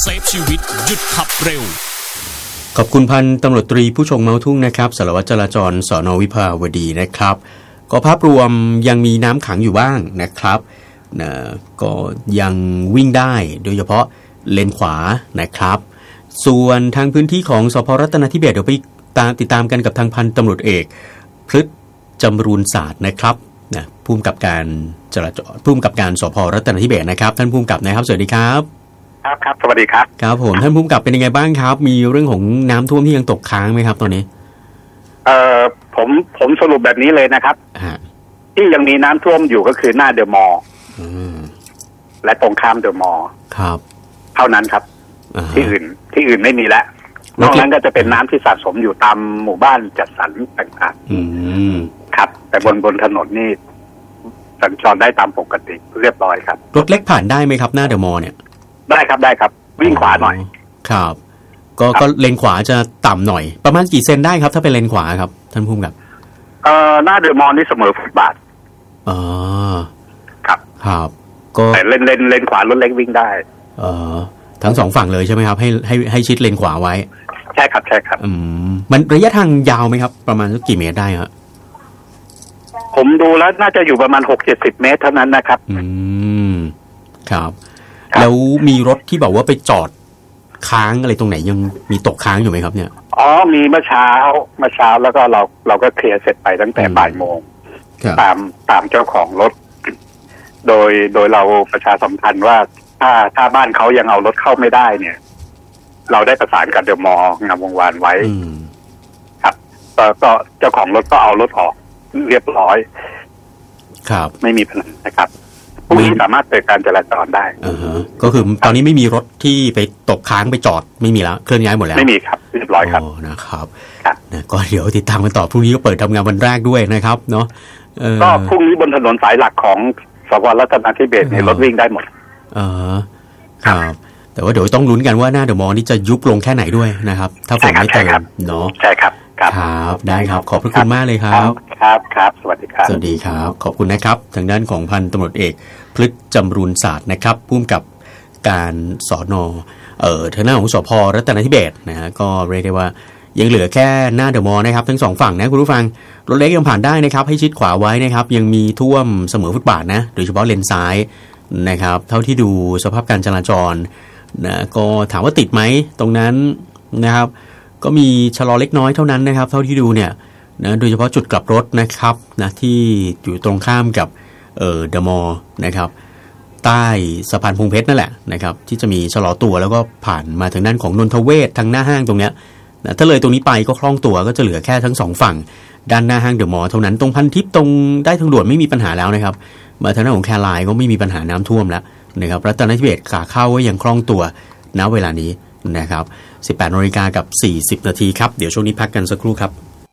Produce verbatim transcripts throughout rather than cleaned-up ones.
ซฟชีวิตหยุดขับเร็วขอบคุณพันตำรวจตรีผู้ชงเมาทุ่งนะครับสารวัตรจราจรสน.วิภาวดีนะครับก็ภาพรวมยังมีน้ำขังอยู่บ้างนะครับนะก็ยังวิ่งได้โดยเฉพาะเลนขวานะครับส่วนทางพื้นที่ของสภ.รัตนทิเบศเดี๋ยวไปตามติดตามกันกับทางพันตำรวจเอกพฤษจำรูนศาสตร์นะครับนะผู้กำกับการจราจรผู้กำกับการสภ.รัตนทิเบศนะครับท่านผู้กำกับนะครับสวัสดีครับครับครับสวัสดีครับครับผมท่านผู้กำกับเป็นยังไงบ้างครับมีเรื่องของน้ำท่วมที่ยังตกค้างไหมครับตอนนี้เอ่อผมผมสรุปแบบนี้เลยนะครับที่ยังมีน้ำท่วมอยู่ก็คือหน้าเดอะมอลล์และตรงข้ามเดอะมอลล์ครับเท่านั้นครับที่อื่นที่อื่นไม่มีแล้วนอกนั้นก็จะเป็นน้ำที่สะสมอยู่ตามหมู่บ้านจัดสรรต่างๆครับแต่บนบนถนนนี่สัญจรได้ตามปกติเรียบร้อยครับรถเล็กผ่านได้ไหมครับหน้าเดอะมอลล์เนี่ยได้ครับได้ครับวิ่งขวาหน่อยครับก็ก็เลนขวาจะต่ำหน่อยประมาณกี่เซนได้ครับถ้าเป็นเลนขวาครับท่านผู้กำกับเอ่อหน้าเดอะมอลล์นี่เสมอฟุตบาทอ๋อครับครับก็แต่เลนเลนเลนขวารถเล็กวิ่งได้เอ่อทั้งสองฝั่งเลยใช่ไหมครับให้ให้ให้ชิดเลนขวาไว้ใช่ครับใช่ครับอืมมันระยะทางยาวไหมครับประมาณสักกี่เมตรได้ครับผมดูแล้วน่าจะอยู่ประมาณหกเจ็ดสิบเมตรเท่านั้นนะครับอืมครับแล้วมีรถที่บอกว่าไปจอดค้างอะไรตรงไหนยังมีตกค้างอยู่ไหมครับเนี่ยอ๋อมีเมื่อเช้าเมื่อเช้าแล้วก็เราเราก็เคลียร์เสร็จไปตั้งแต่บ่ายโมงตามตามเจ้าของรถโดยโดยเราประชาสัมพันธ์ว่าถ้าถ้าบ้านเขายังเอารถเข้าไม่ได้เนี่ยเราได้ประสานกับเดอะมอลล์งามวงวานไว้ครับก็ก็เจ้าของรถก็เอารถออกเรียบร้อยครับไม่มีปัญหานะครับผู้ที่สามารถเปิดการจราจรได้อ่าฮะก็คือตอนนี้ไม่มีรถที่ไปตกค้างไปจอดไม่มีแล้วเคลื่อนย้ายหมดแล้วไม่มีครับเรียบร้อยครับโอ้นะครับนะก็เดี๋ยวติดตามกันต่อพรุ่งนี้ก็เปิดทำงานวันแรกด้วยนะครับเนาะก็พรุ่งนี้บนถนนสายหลักของสภ.รัตนทิเบศเนี่ยรถวิ่งได้หมดอ่าครับแต่ว่าเดี๋ยวต้องลุ้นกันว่าหน้าเดอะมอลล์นี่จะยุบลงแค่ไหนด้วยนะครับถ้าฝนไม่เติมเนาะใช่ครับครับได้ครับขอบพระคุณมากเลยครับครับครับสวัสดีครับสวัสดีครับขอบคุณนะครับทางด้านของพันตำรวจเอกพฤษจำรูนศาสตร์นะครับผู้กำกับการสน.เอ่อทางด้านของสภ.รัตนทิเบศนะฮะก็เรียกได้ว่ายังเหลือแค่หน้าเดอะมอลล์นะครับทั้งสองฝั่งนะคุณผู้ฟังรถเล็กยังผ่านได้นะครับให้ชิดขวาไว้นะครับยังมีท่วมเสมอฟุตบาทนะโดยเฉพาะเลนซ้ายนะครับเท่าที่ดูสภาพการจราจรนะก็ถามว่าติดไหมตรงนั้นนะครับก็มีชะลอเล็กน้อยเท่านั้นนะครับเท่าที่ดูเนี่ยนะโดยเฉพาะจุดกลับรถนะครับนะที่อยู่ตรงข้ามกับเอ่อเดอะมอลล์นะครับใต้สะพานพงเพชรนั่นแหละนะครับที่จะมีชะลอตัวแล้วก็ผ่านมาทางด้านของนนทเวศทางหน้าห้างตรงเนี้ยนะถ้าเลยตรงนี้ไปก็คล่องตัวก็จะเหลือแค่ทั้งสองฝั่งด้านหน้าห้างเดอะมอลล์เท่านั้นตรงพันทิพย์ตรงได้ทางด่วนไม่มีปัญหาแล้วนะครับมาทางด้านของแคร์ไลน์ก็ไม่มีปัญหาน้ำท่วมแล้วนะครับรัตนทิเบศขาเข้าก็ยังคล่องตัวณเวลานี้นะครับ สิบแปดนาฬิกากับสี่สิบนาทีครับเดี๋ยวช่วงนี้พักกันสักครู่ครับ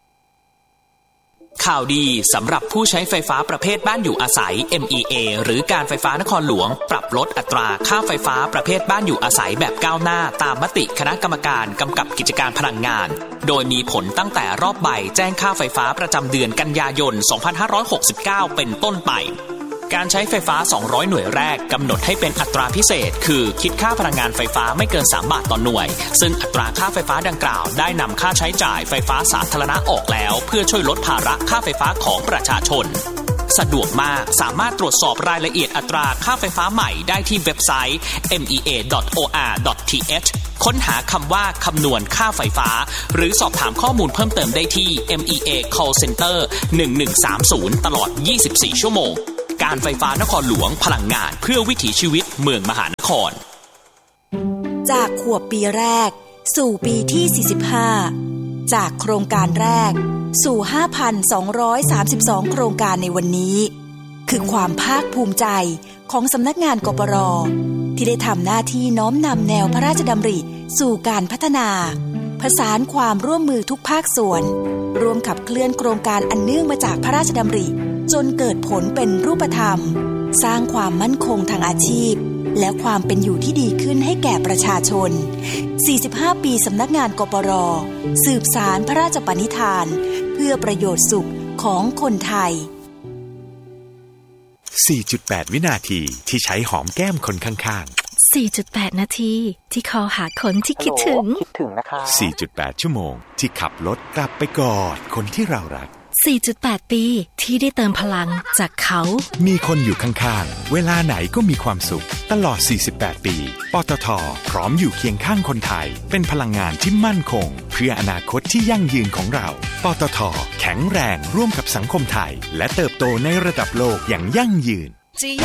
ข่าวดีสำหรับผู้ใช้ไฟฟ้าประเภทบ้านอยู่อาศัย เอ็ม อี เอ หรือการไฟฟ้านครหลวงปรับลดอัตราค่าไฟฟ้าประเภทบ้านอยู่อาศัยแบบก้าวหน้าตามมติคณะกรรมการกำกับกิจการพลังงานโดยมีผลตั้งแต่รอบใบแจ้งค่าไฟฟ้าประจำเดือนกันยายนสองพันห้าร้อยหกสิบเก้าเป็นต้นไปการใช้ไฟฟ้าสองร้อยหน่วยแรกกำหนดให้เป็นอัตราพิเศษคือคิดค่าพลังงานไฟฟ้าไม่เกินสามบาทต่อหน่วยซึ่งอัตราค่าไฟฟ้าดังกล่าวได้นำค่าใช้จ่ายไฟฟ้าสาธารณะออกแล้วเพื่อช่วยลดภาระค่าไฟฟ้าของประชาชนสะดวกมากสามารถตรวจสอบรายละเอียดอัตราค่าไฟฟ้าใหม่ได้ที่เว็บไซต์ เอ็ม อี เอ ดอท โอ อาร์ ดอท ที เอช ค้นหาคำว่าคำนวณค่าไฟฟ้าหรือสอบถามข้อมูลเพิ่มเติมได้ที่ เอ็ม อี เอ Call Center หนึ่งหนึ่งสามศูนย์ตลอดยี่สิบสี่ชั่วโมงการไฟฟ้านครหลวงพลังงานเพื่อวิถีชีวิตเมืองมหานครจากขวบปีแรกสู่ปีที่สี่สิบห้าจากโครงการแรกสู่ ห้าพันสองร้อยสามสิบสอง โครงการในวันนี้คือความภาคภูมิใจของสำนักงานกปร.ที่ได้ทำหน้าที่น้อมนำแนวพระราชดำริสู่การพัฒนาผสานความร่วมมือทุกภาคส่วนร่วมขับเคลื่อนโครงการอันเนื่องมาจากพระราชดำริจนเกิดผลเป็นรูปธรรมสร้างความมั่นคงทางอาชีพและความเป็นอยู่ที่ดีขึ้นให้แก่ประชาชนสี่สิบห้าปีสำนักงานกปร.สืบสารพระราชปณิธานเพื่อประโยชน์สุขของคนไทยสี่จุดแปด วินาทีที่ใช้หอมแก้มคนข้างๆสี่จุดแปด นาทีที่คอหาคนที่คิดถึงคิดถึงนะคะสี่จุดแปด ชั่วโมงที่ขับรถกลับไปกอดคนที่เรารักสี่จุดแปด ปีที่ได้เติมพลังจากเขามีคนอยู่ข้างๆเวลาไหนก็มีความสุขตลอดสี่สิบแปดปีปตท.พร้อมอยู่เคียงข้างคนไทยเป็นพลังงานที่มั่นคงเพื่ออนาคตที่ยั่งยืนของเราปตท.แข็งแรงร่วมกับสังคมไทยและเติบโตในระดับโลกอย่างยั่งยืน